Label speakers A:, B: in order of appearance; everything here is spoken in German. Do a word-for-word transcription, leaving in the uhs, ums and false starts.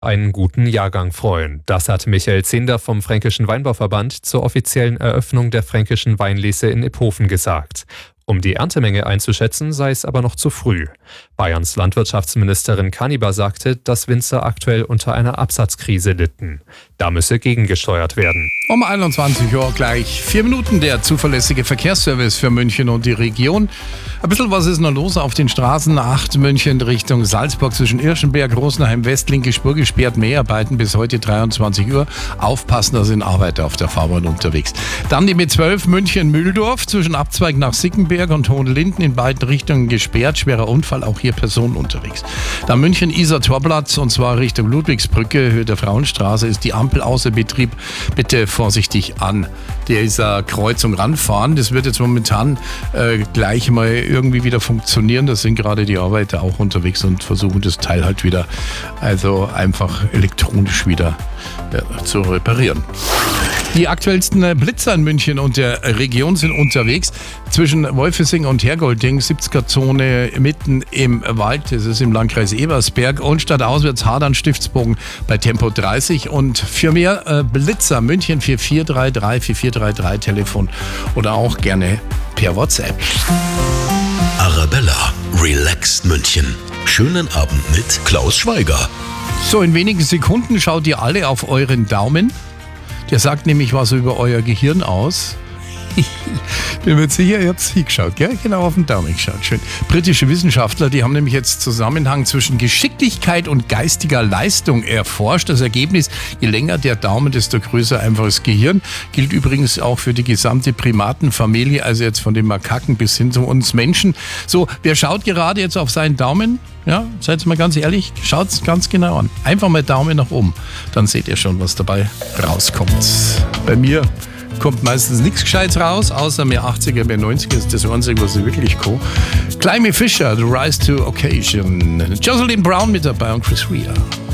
A: einen guten Jahrgang freuen. Das hat Michael Zehnder vom Fränkischen Weinbauverband zur offiziellen Eröffnung der Fränkischen Weinlese in Iphofen gesagt. Um die Erntemenge einzuschätzen, sei es aber noch zu früh. Bayerns Landwirtschaftsministerin Kaniber sagte, dass Winzer aktuell unter einer Absatzkrise litten. Da müsse gegengesteuert werden.
B: Um einundzwanzig Uhr gleich vier Minuten der zuverlässige Verkehrsservice für München und die Region. Ein bisschen was ist noch los auf den Straßen. acht München Richtung Salzburg zwischen Irschenberg, Rosenheim West, linke Spur gesperrt. Mehrarbeiten bis heute dreiundzwanzig Uhr. Aufpassen, da sind Arbeiter auf der Fahrbahn unterwegs. Dann die B zwölf München-Mühldorf zwischen Abzweig nach Sickenberg und Hohenlinden in beiden Richtungen gesperrt. Schwerer Unfall, auch hier Personen unterwegs. Dann München-Isar-Torplatz und zwar Richtung Ludwigsbrücke, Höhe der Frauenstraße ist die Ampel außer Betrieb. Bitte vorsichtig an dieser Kreuzung ranfahren. Das wird jetzt momentan äh, gleich mal irgendwie wieder funktionieren. Da sind gerade die Arbeiter auch unterwegs und versuchen das Teil halt wieder, also einfach elektronisch wieder ja, zu reparieren. Die aktuellsten Blitzer in München und der Region sind unterwegs. Zwischen Wolfesing und Hergolding, siebziger-Zone mitten im Wald. Das ist im Landkreis Ebersberg. Und stadtauswärts Hadern, Stiftsbogen bei Tempo dreißig. Und für mehr äh, Blitzer München vier vier drei drei vier vier drei drei Telefon oder auch gerne per WhatsApp.
C: Arabella, relaxed München. Schönen Abend mit Klaus Schweiger.
B: So, in wenigen Sekunden schaut ihr alle auf euren Daumen. Der sagt nämlich was über euer Gehirn aus. Bin mir sicher, ihr habt es hingeschaut, gell? Genau auf den Daumen geschaut. Schön. Britische Wissenschaftler, die haben nämlich jetzt Zusammenhang zwischen Geschicklichkeit und geistiger Leistung erforscht. Das Ergebnis, je länger der Daumen, desto größer einfach das Gehirn. Gilt übrigens auch für die gesamte Primatenfamilie, also jetzt von den Makaken bis hin zu uns Menschen. So, wer schaut gerade jetzt auf seinen Daumen? Ja, seid mal ganz ehrlich, schaut es ganz genau an. Einfach mal Daumen nach oben, dann seht ihr schon, was dabei rauskommt. Bei mir kommt meistens nichts Gescheites raus, außer mehr achtziger, mehr neunziger ist das Einzige, was ich wirklich kann. Climby Fisher, The Rise to Occasion. Jocelyn Brown mit dabei und Chris Rea.